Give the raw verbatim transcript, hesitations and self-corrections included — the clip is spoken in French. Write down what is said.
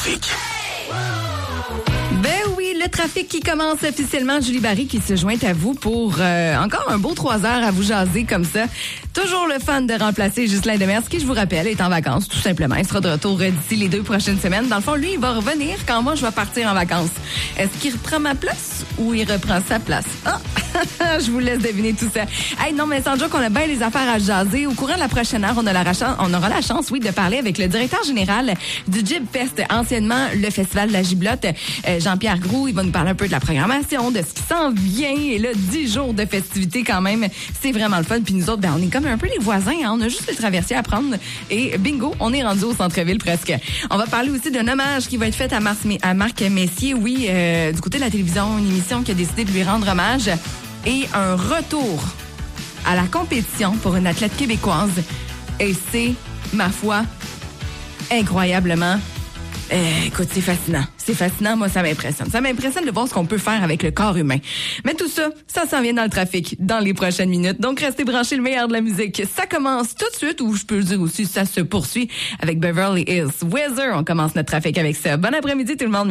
trafic. Ben oui, le trafic qui commence officiellement. Julie Barry qui se joint à vous pour euh, encore un beau trois heures à vous jaser comme ça. Toujours le fun de remplacer Ghislain Demers, qui, je vous rappelle, est en vacances, tout simplement. Il sera de retour d'ici les deux prochaines semaines. Dans le fond, lui, il va revenir quand moi, je vais partir en vacances. Est-ce qu'il reprend ma place ou il reprend sa place? Ah! Je vous laisse deviner tout ça. Hey, non, mais sans joke, on a bien les affaires à jaser. Au courant de la prochaine heure, on, a la ra- on aura la chance, oui, de parler avec le directeur général du Jib Fest, anciennement le Festival de la Giblotte, euh, Jean-Pierre Groux. Il va nous parler un peu de la programmation, de ce qui s'en vient. Et là, dix jours de festivités quand même. C'est vraiment le fun. Puis nous autres, ben, on est comme un peu les voisins. Hein? On a juste le traversier à prendre. Et bingo, on est rendu au centre-ville presque. On va parler aussi d'un hommage qui va être fait à, Mars, à Marc Messier. Oui, euh, du côté de la télévision, une émission qui a décidé de lui rendre hommage. Et un retour à la compétition pour une athlète québécoise. Et c'est, ma foi, incroyablement... Euh, écoute, c'est fascinant. C'est fascinant, moi, ça m'impressionne. Ça m'impressionne de voir ce qu'on peut faire avec le corps humain. Mais tout ça, ça s'en vient dans le trafic dans les prochaines minutes. Donc, restez branchés, le meilleur de la musique. Ça commence tout de suite, ou je peux dire aussi, ça se poursuit avec Beverly Hills. Weather, on commence notre trafic avec ça. Bon après-midi, tout le monde.